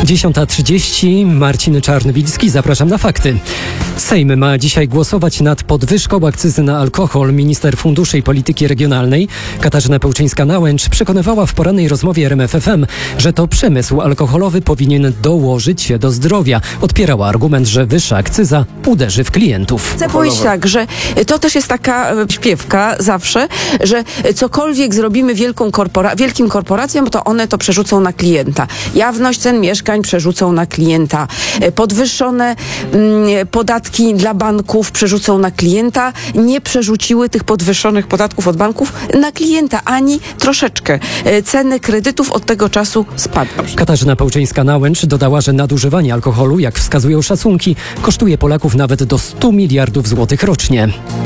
10:30, Marcin Czarnowicki, zapraszam na fakty. Sejm ma dzisiaj głosować nad podwyżką akcyzy na alkohol. Minister Funduszy i Polityki Regionalnej Katarzyna Pełczyńska-Nałęcz przekonywała w porannej rozmowie RMF FM, że to przemysł alkoholowy powinien dołożyć się do zdrowia. Odpierała argument, że wyższa akcyza uderzy w klientów. Chcę powiedzieć tak, że to też jest taka śpiewka zawsze, że cokolwiek zrobimy wielkim korporacjom, to one to przerzucą na klienta. Jawność cen mieszkań przerzucą na klienta. Podwyższone podatki dla banków przerzucą na klienta. Nie przerzuciły tych podwyższonych podatków od banków na klienta, ani troszeczkę. Ceny kredytów od tego czasu spadły. Katarzyna Pełczyńska-Nałęcz dodała, że nadużywanie alkoholu, jak wskazują szacunki, kosztuje Polaków nawet do 100 miliardów złotych rocznie.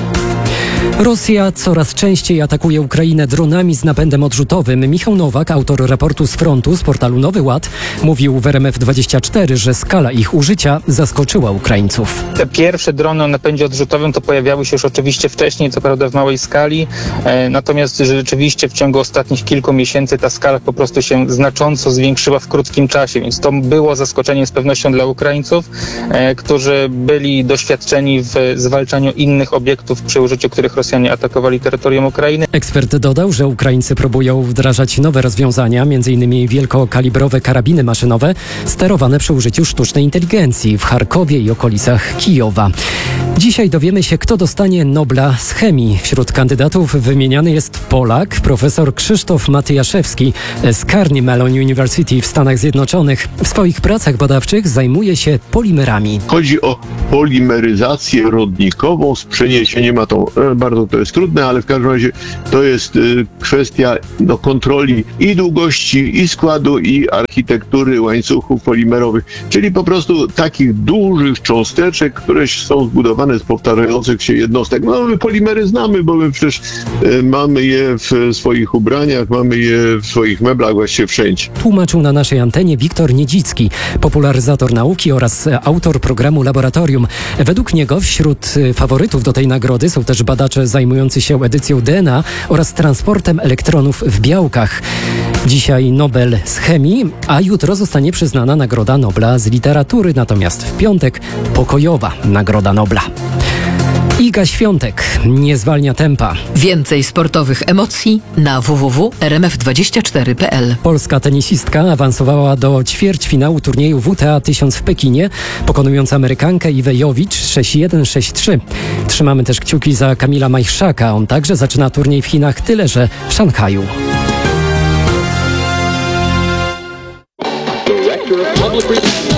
Rosja coraz częściej atakuje Ukrainę dronami z napędem odrzutowym. Michał Nowak, autor raportu z frontu z portalu Nowy Ład, mówił w RMF24, że skala ich użycia zaskoczyła Ukraińców. Te pierwsze drony o napędzie odrzutowym to pojawiały się już oczywiście wcześniej, co prawda w małej skali, natomiast rzeczywiście w ciągu ostatnich kilku miesięcy ta skala po prostu się znacząco zwiększyła w krótkim czasie, więc to było zaskoczeniem z pewnością dla Ukraińców, którzy byli doświadczeni w zwalczaniu innych obiektów, przy użyciu których Rosjanie atakowali terytorium Ukrainy. Ekspert dodał, że Ukraińcy próbują wdrażać nowe rozwiązania, m.in. wielkokalibrowe karabiny maszynowe sterowane przy użyciu sztucznej inteligencji w Charkowie i okolicach Kijowa. Dzisiaj dowiemy się, kto dostanie Nobla z chemii. Wśród kandydatów wymieniany jest Polak, profesor Krzysztof Matyjaszewski z Carnegie Mellon University w Stanach Zjednoczonych. W swoich pracach badawczych zajmuje się polimerami. Chodzi o polimeryzację rodnikową z przeniesieniem atomu. Bardzo to jest trudne, ale w każdym razie to jest kwestia kontroli i długości, i składu, i architektury łańcuchów polimerowych, czyli po prostu takich dużych cząsteczek, które są zbudowane z powtarzających się jednostek. No, my polimery znamy, bo my przecież mamy je w swoich ubraniach, mamy je w swoich meblach, właściwie wszędzie. Tłumaczył na naszej antenie Wiktor Niedzicki, popularyzator nauki oraz autor programu Laboratorium. Według niego wśród faworytów do tej nagrody są też badacze zajmujący się edycją DNA oraz transportem elektronów w białkach. Dzisiaj Nobel z chemii, a jutro zostanie przyznana Nagroda Nobla z literatury, natomiast w piątek pokojowa Nagroda Nobla. Iga Świątek nie zwalnia tempa. Więcej sportowych emocji na www.rmf24.pl. Polska tenisistka awansowała do ćwierćfinału turnieju WTA 1000 w Pekinie, pokonując Amerykankę Iwę Jowicz 6-1, 6-3. Trzymamy też kciuki za Kamila Majchrzaka. On także zaczyna turniej w Chinach, tyle że w Szanghaju. Director of Public